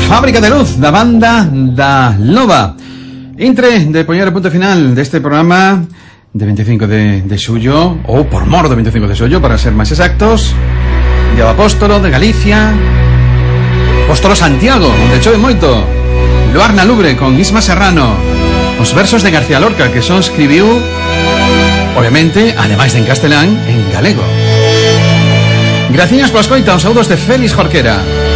Fábrica de Luz, da banda da Loba. Intre de poñer o punto final deste programa de 25 de xullo, ou por mor do 25 de xullo, para ser máis exactos, de Apóstolo de Galicia, Apóstolo Santiago, onde chove moito, Luar na Lubre con Isma Serrano, os versos de García Lorca, que son escribiu, obviamente, ademais de en castelán, en galego. Graciñas pola escoita, os saúdos de Félix Jorquera.